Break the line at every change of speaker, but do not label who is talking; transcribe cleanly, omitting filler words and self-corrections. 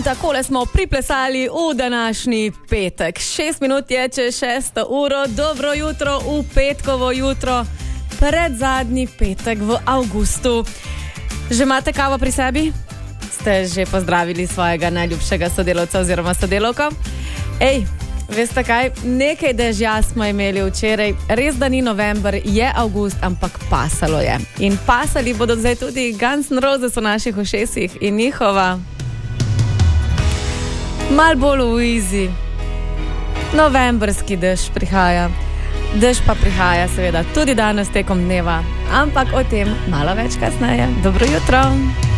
takole smo priplesali v današnji petek. 6 minut je čez 6. uro. Dobro jutro v petkovo jutro. Predzadnji petek v avgustu. Že imate kavo pri sebi? Ste že pozdravili svojega najljubšega sodelavca oziroma sodelavko? Ej, veste kaj? Nekaj dežja smo imeli včeraj. Res, da ni november, je avgust, ampak pasalo je. In pasali bodo zdaj tudi Guns N' Roses v naših ušesih in njihova mal bolj uizi. Novembrski dež prihaja. Dež pa prihaja seveda tudi danes tekom dneva. Ampak o tem malo več kasneje. Dobro jutro!